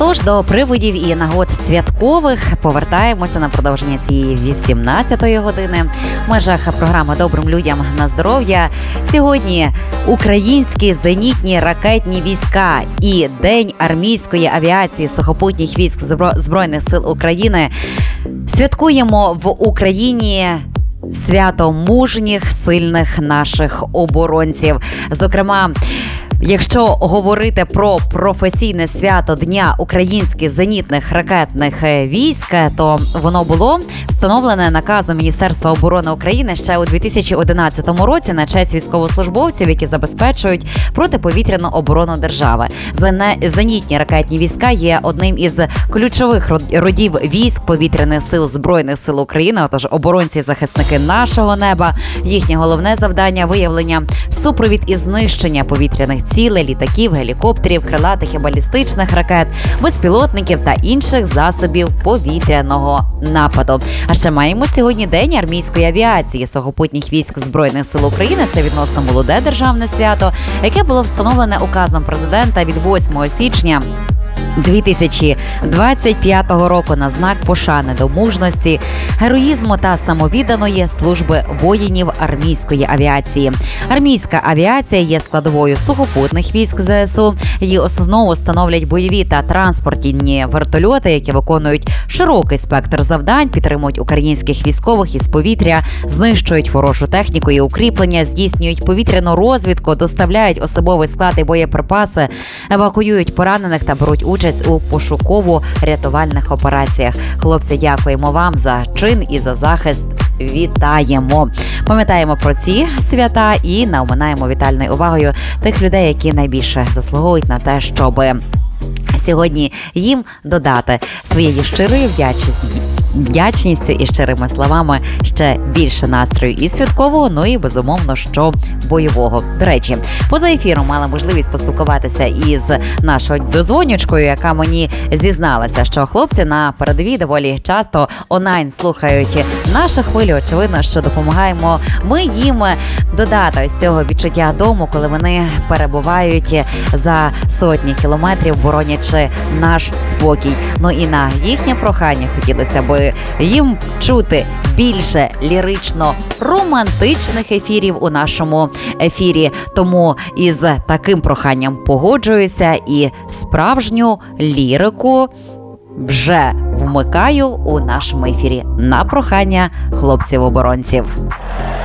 Тож до приводів і нагод святкових повертаємося на продовження цієї 18-ї години в межах програми «Добрим людям на здоров'я». Сьогодні українські зенітні ракетні війська і День армійської авіації сухопутніх військ Збройних сил України. Святкуємо в Україні свято мужніх, сильних наших оборонців. Зокрема, якщо говорити про професійне свято Дня українських зенітних ракетних військ, то воно було встановлене наказом Міністерства оборони України ще у 2011 році на честь військовослужбовців, які забезпечують протиповітряну оборону держави. Зенітні ракетні війська є одним із ключових родів військ повітряних сил Збройних сил України, отож оборонці-захисники нашого неба. Їхнє головне завдання – виявлення, супровід і знищення повітряних цілей, літаків, гелікоптерів, крилатих і балістичних ракет, безпілотників та інших засобів повітряного нападу. А ще маємо сьогодні День армійської авіації сухопутних військ Збройних сил України. Це відносно молоде державне свято, яке було встановлене указом президента від 8 січня 2025 року на знак пошани до мужності, героїзму та самовідданої служби воїнів армійської авіації. Армійська авіація є складовою сухопутних військ ЗСУ. Її основу становлять бойові та транспортні вертольоти, які виконують широкий спектр завдань, підтримують українських військових із повітря, знищують ворожу техніку і укріплення, здійснюють повітряну розвідку, доставляють особовий склад і боєприпаси, евакуюють поранених та беруть участь у пошуково-рятувальних операціях. Хлопці, дякуємо вам за чин і за захист. Вітаємо! Пам'ятаємо про ці свята і наоминаємо вітальною увагою тих людей, які найбільше заслуговують на те, щоб сьогодні їм додати своєї щирої вдячністю і щирими словами ще більше настрою і святкового, ну і безумовно, що бойового. До речі, поза ефіром мала можливість поспілкуватися із нашою дозвонючкою, яка мені зізналася, що хлопці на передовій доволі часто онлайн слухають нашу хвилю. Очевидно, що допомагаємо ми їм додати ось цього відчуття дому, коли вони перебувають за сотні кілометрів, боронячи наш спокій. Ну і на їхнє прохання хотілося би їм чути більше лірично-романтичних ефірів у нашому ефірі. Тому із таким проханням погоджуюся і справжню лірику вже вмикаю у нашому ефірі на прохання хлопців-оборонців.